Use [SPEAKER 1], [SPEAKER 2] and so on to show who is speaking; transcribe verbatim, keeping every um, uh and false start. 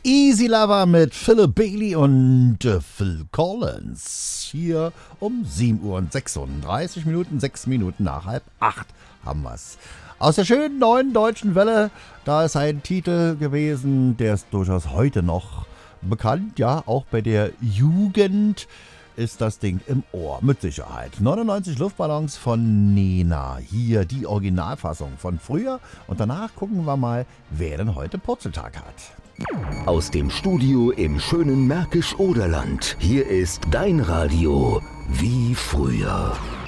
[SPEAKER 1] Easy Lover mit Philip Bailey und äh, Phil Collins. Hier um sieben Uhr und sechsunddreißig Minuten, sechs Minuten nach halb acht haben wir's. Aus der schönen neuen deutschen Welle, da ist ein Titel gewesen, der ist durchaus heute noch bekannt, ja, auch bei der Jugend ist das Ding im Ohr, mit Sicherheit. neunundneunzig Luftballons von Nena, hier die Originalfassung von früher und danach gucken wir mal, wer denn heute Purzeltag hat.
[SPEAKER 2] Aus dem Studio im schönen Märkisch-Oderland, hier ist dein Radio wie früher.